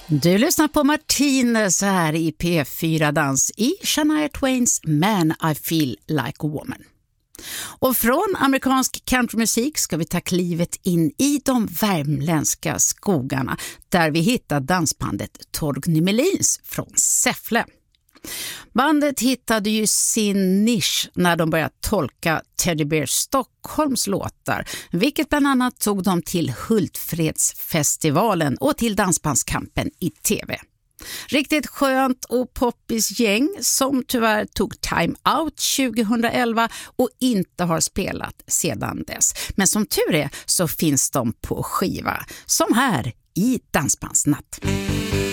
Du lyssnar på Martinez här i P4 Dans i Shania Twains Man I Feel Like a Woman. Och från amerikansk countrymusik ska vi ta klivet in i de värmländska skogarna där vi hittar dansbandet Torgny Melins från Säffle. Bandet hittade ju sin nisch när de började tolka Teddy Bear Stockholms låtar, vilket bland annat tog dem till Hultfredsfestivalen och till Dansbandskampen i TV. Riktigt skönt och poppis gäng som tyvärr tog time out 2011 och inte har spelat sedan dess. Men som tur är så finns de på skiva, som här i Dansbandsnatt.